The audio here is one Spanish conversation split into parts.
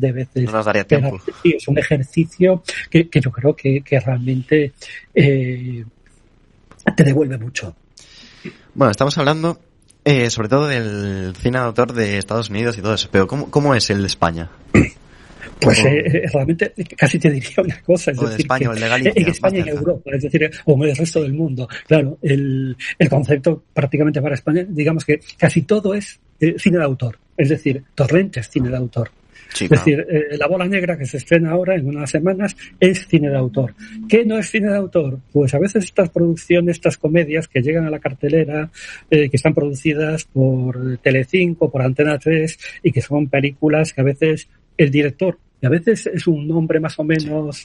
de veces. No nos daría tiempo. Sí, es un ejercicio que yo creo que realmente te devuelve mucho. Bueno, estamos hablando sobre todo del cine de autor de Estados Unidos y todo eso, pero ¿cómo es el de España? Pues realmente casi te diría una cosa, es decir, España, que el de Galicia, en España y en Europa, es decir, o en el resto del mundo. Claro, el concepto prácticamente para España, digamos que casi todo es cine de autor, es decir, Torrente es cine de autor. Sí, Es claro. decir, La bola negra, que se estrena ahora en unas semanas, es cine de autor. ¿Qué no es cine de autor? Pues a veces estas producciones, estas comedias que llegan a la cartelera, que están producidas por Telecinco, por Antena 3, y que son películas que a veces el director, que a veces es un nombre más o menos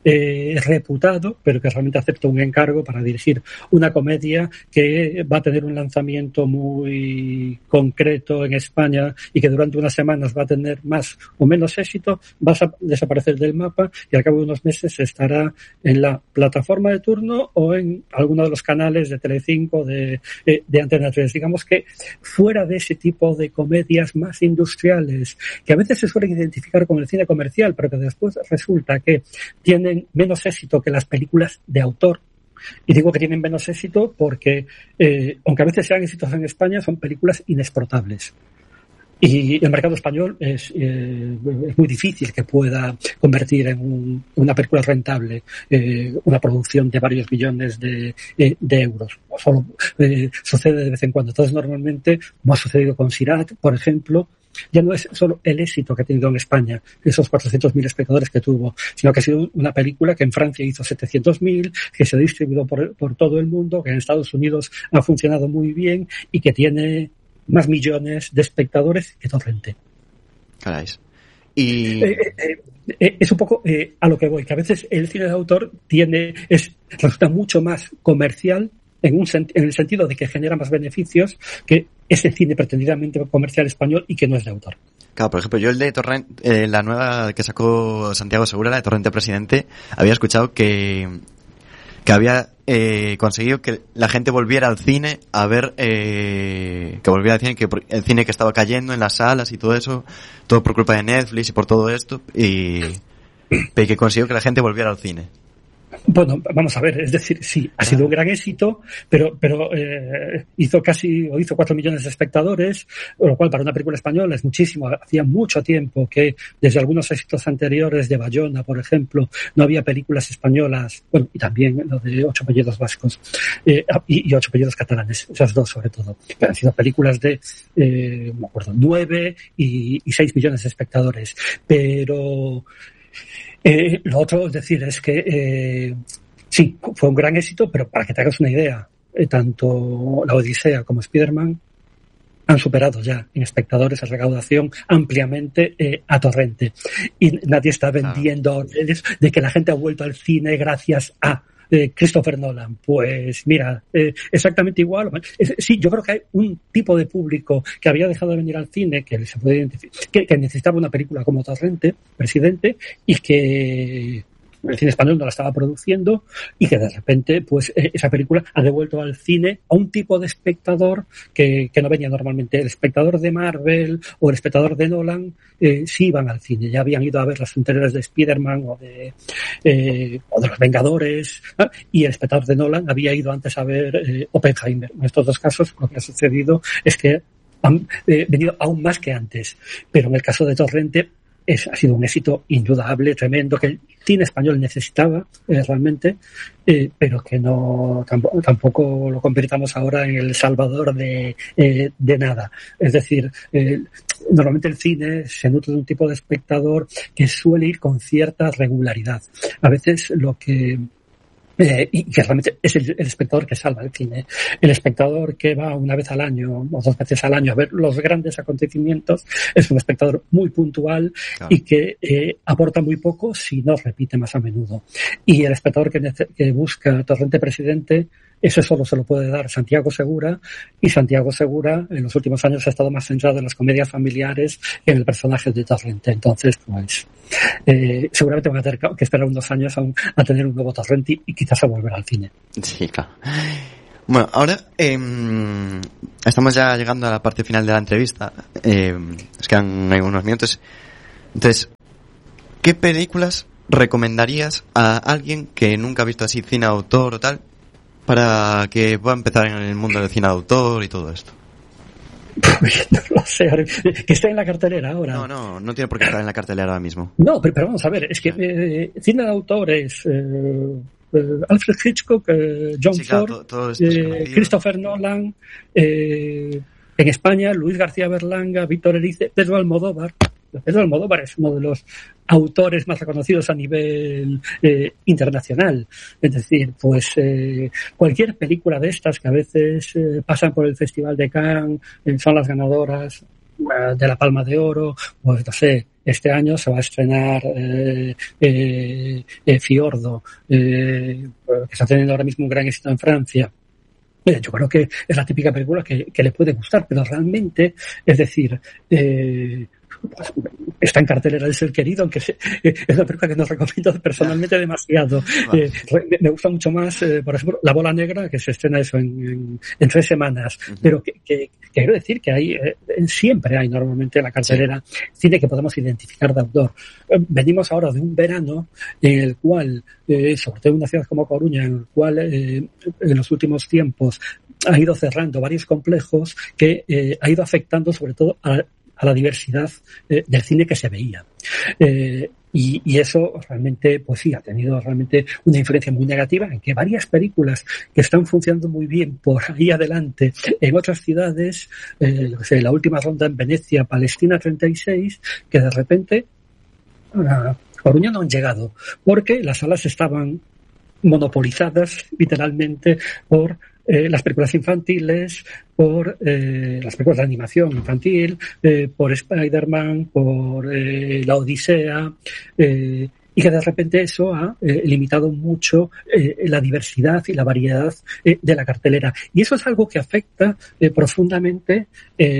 reputado, pero que realmente acepta un encargo para dirigir una comedia que va a tener un lanzamiento muy concreto en España y que durante unas semanas va a tener más o menos éxito, va a desaparecer del mapa y al cabo de unos meses estará en la plataforma de turno o en alguno de los canales de Telecinco, de Antena 3. Digamos que fuera de ese tipo de comedias más industriales, que a veces se suelen identificar con el cine comercial, pero que después resulta que tienen menos éxito que las películas de autor. Y digo que tienen menos éxito porque, aunque a veces sean éxitos en España, son películas inexportables. Y el mercado español es muy difícil que pueda convertir en una película rentable una producción de varios millones de euros. Solo sucede de vez en cuando. Entonces, normalmente, como ha sucedido con Sirat, por ejemplo, ya no es solo el éxito que ha tenido en España, esos 400.000 espectadores que tuvo, sino que ha sido una película que en Francia hizo 700.000, que se ha distribuido por todo el mundo, que en Estados Unidos ha funcionado muy bien y que tiene más millones de espectadores que Torrente. Caray. Y es un poco a lo que voy, que a veces el cine de autor resulta mucho más comercial en el sentido de que genera más beneficios que ese cine pretendidamente comercial español y que no es de autor. Claro, por ejemplo, yo el de Torrente, la nueva que sacó Santiago Segura, la de Torrente Presidente, había escuchado que había conseguido que la gente volviera al cine a ver, que volviera al cine, que el cine que estaba cayendo en las salas y todo eso, todo por culpa de Netflix y por todo esto, y que consiguió que la gente volviera al cine. Bueno, vamos a ver, es decir, sí, ha sido un gran éxito, pero hizo 4 millones de espectadores, lo cual para una película española es muchísimo. Hacía mucho tiempo que desde algunos éxitos anteriores de Bayona, por ejemplo, no había películas españolas, bueno, y también lo de 8 apellidos vascos, y 8 apellidos catalanes, esas dos sobre todo, que han sido películas de, no me acuerdo, 9 y 6 millones de espectadores, pero lo otro, es decir, es que sí, fue un gran éxito, pero para que te hagas una idea, tanto La Odisea como Spider-Man han superado ya en espectadores, en recaudación, ampliamente a Torrente. Y nadie está vendiendo órdenes de que la gente ha vuelto al cine gracias a Christopher Nolan. Pues mira, exactamente igual. Sí, yo creo que hay un tipo de público que había dejado de venir al cine, que se puede identificar, que necesitaba una película como Torrente, Presidente, y que el cine español no la estaba produciendo y que de repente pues esa película ha devuelto al cine a un tipo de espectador que no venía normalmente. El espectador de Marvel o el espectador de Nolan sí iban al cine, ya habían ido a ver las anteriores de Spider-Man o de Los Vengadores, ¿no? Y el espectador de Nolan había ido antes a ver Oppenheimer. En estos dos casos lo que ha sucedido es que han venido aún más que antes, pero en el caso de Torrente ha sido un éxito indudable, tremendo, que el cine español necesitaba realmente, pero que no tampoco lo convirtamos ahora en el salvador de nada. Es decir, normalmente el cine se nutre de un tipo de espectador que suele ir con cierta regularidad. A veces lo que y que realmente es el espectador que salva el cine. El espectador que va una vez al año o 2 veces al año a ver los grandes acontecimientos es un espectador muy puntual, claro, y que aporta muy poco si no repite más a menudo. Y el espectador que busca Torrente Presidente, eso solo se lo puede dar Santiago Segura, y Santiago Segura en los últimos años ha estado más centrado en las comedias familiares que en el personaje de Torrente. Entonces, pues seguramente van a tener que esperar unos años a tener un nuevo Torrente y quizás a volver al cine. Sí, claro. Bueno, ahora estamos ya llegando a la parte final de la entrevista. Nos quedan algunos minutos. Entonces, ¿qué películas recomendarías a alguien que nunca ha visto así cine de autor o tal, para que pueda empezar en el mundo del cine de autor y todo esto? No lo sé, que esté en la cartelera ahora. No tiene por qué estar en la cartelera ahora mismo. No, pero vamos a ver, es que cine de autor es Alfred Hitchcock, John Ford, todo esto es Christopher Nolan, en España Luis García Berlanga, Víctor Erice, Pedro Almodóvar. Pedro Almodóvar es uno de los autores más reconocidos a nivel internacional. Es decir, pues cualquier película de estas que a veces pasan por el Festival de Cannes, son las ganadoras de la Palma de Oro, pues no sé, este año se va a estrenar Fiordo, que está teniendo ahora mismo un gran éxito en Francia. Yo creo que es la típica película que le puede gustar, pero realmente, es decir, pues, está en cartelera El Ser Querido, aunque es una película que no recomiendo personalmente demasiado. Me gusta mucho más, por ejemplo, La Bola Negra, que se estrena eso en 3 semanas. Uh-huh. Pero que quiero decir que hay siempre hay normalmente en la cartelera cine que podemos identificar de autor. Venimos ahora de un verano en el cual, sobre todo en una ciudad como Coruña, en el cual en los últimos tiempos ha ido cerrando varios complejos que ha ido afectando sobre todo a la diversidad del cine que se veía. Y eso realmente, pues sí, ha tenido realmente una influencia muy negativa en que varias películas que están funcionando muy bien por ahí adelante en otras ciudades, la última ronda en Venecia, Palestina 36, que de repente a Coruña no han llegado, porque las salas estaban monopolizadas literalmente por las películas infantiles, por las películas de animación infantil, por Spider-Man, por La Odisea, y que de repente eso ha limitado mucho la diversidad y la variedad de la cartelera. Y eso es algo que afecta profundamente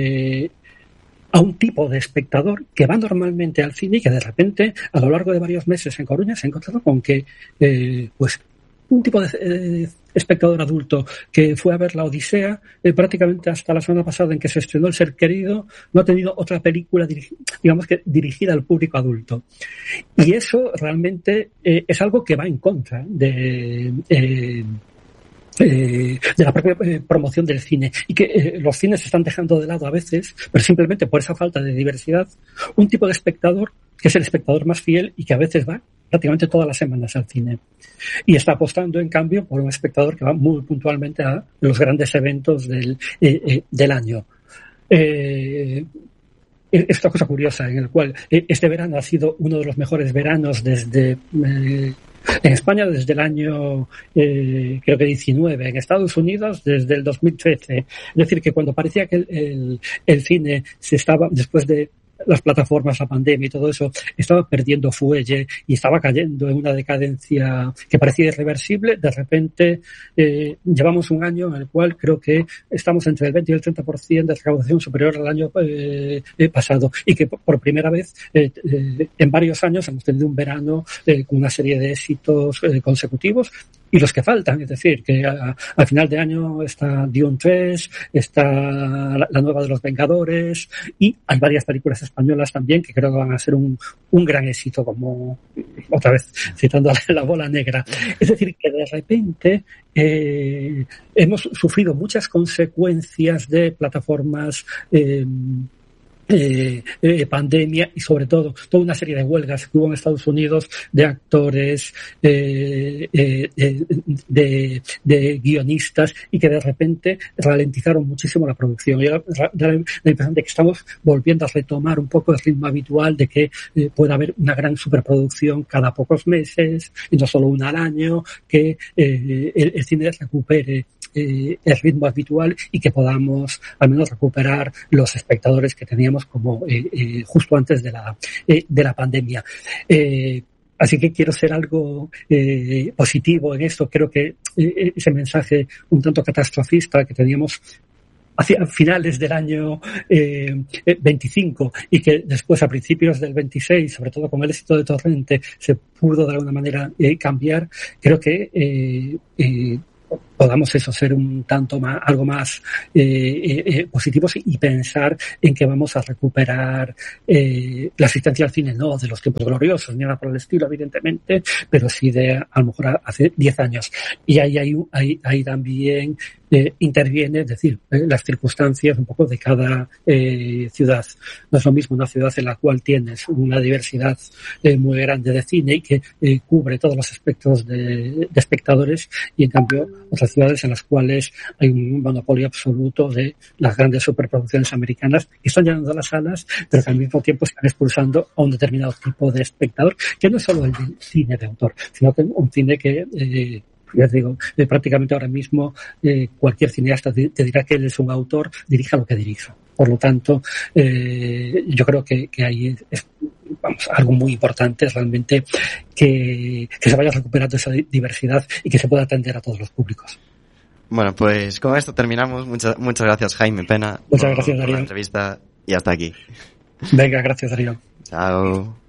a un tipo de espectador que va normalmente al cine y que de repente, a lo largo de varios meses en Coruña, se ha encontrado con que, pues, un tipo de espectador adulto que fue a ver La Odisea, prácticamente hasta la semana pasada en que se estrenó El Ser Querido, no ha tenido otra película, digamos que dirigida al público adulto. Y eso realmente es algo que va en contra de la propia promoción del cine, y que los cines se están dejando de lado a veces, pero simplemente por esa falta de diversidad, un tipo de espectador que es el espectador más fiel y que a veces va prácticamente todas las semanas al cine. Y está apostando, en cambio, por un espectador que va muy puntualmente a los grandes eventos del año. Es una cosa curiosa en el cual este verano ha sido uno de los mejores veranos desde en España desde el año creo que 19, en Estados Unidos desde el 2013. Es decir, que cuando parecía que el cine se estaba, después de las plataformas, la pandemia y todo eso, estaba perdiendo fuelle y estaba cayendo en una decadencia que parecía irreversible, de repente llevamos un año en el cual creo que estamos entre el 20 y el 30% de recaudación superior al año pasado, y que por primera vez en varios años hemos tenido un verano con una serie de éxitos consecutivos, y los que faltan, es decir, que al final de año está Dune 3, está la nueva de los Vengadores, y hay varias películas españolas también que creo que van a ser un gran éxito, como otra vez citando a La Bola Negra. Es decir, que de repente hemos sufrido muchas consecuencias de plataformas pandemia, y sobre todo toda una serie de huelgas que hubo en Estados Unidos de actores, de guionistas, y que de repente ralentizaron muchísimo la producción. Y da la impresión de que estamos volviendo a retomar un poco el ritmo habitual de que pueda haber una gran superproducción cada pocos meses y no solo una al año, que el cine recupere el ritmo habitual y que podamos al menos recuperar los espectadores que teníamos como justo antes de la pandemia. Así que quiero ser algo positivo en esto. Creo que ese mensaje un tanto catastrofista que teníamos hacia finales del año 25 y que después a principios del 26, sobre todo con el éxito de Torrente, se pudo de alguna manera cambiar, creo que podamos eso, ser un tanto más, algo más positivos y pensar en que vamos a recuperar la asistencia al cine, no de los tiempos gloriosos ni nada por el estilo, evidentemente, pero sí de a lo mejor hace 10 años. Y ahí también interviene, es decir, las circunstancias un poco de cada ciudad. No es lo mismo una ciudad en la cual tienes una diversidad muy grande de cine y que cubre todos los aspectos de espectadores, y en cambio otras ciudades en las cuales hay un monopolio absoluto de las grandes superproducciones americanas que están llenando las salas, pero que al mismo tiempo están expulsando a un determinado tipo de espectador, que no es solo el cine de autor, sino que un cine que ya te digo, prácticamente ahora mismo cualquier cineasta te dirá que él es un autor, dirija lo que dirija. Por lo tanto, yo creo que ahí es algo muy importante es realmente que se vaya recuperando esa diversidad y que se pueda atender a todos los públicos. Bueno, pues con esto terminamos. Muchas gracias, Jaime Pena. Muchas gracias, Darío. Por la entrevista y hasta aquí. Venga, gracias, Darío. Chao.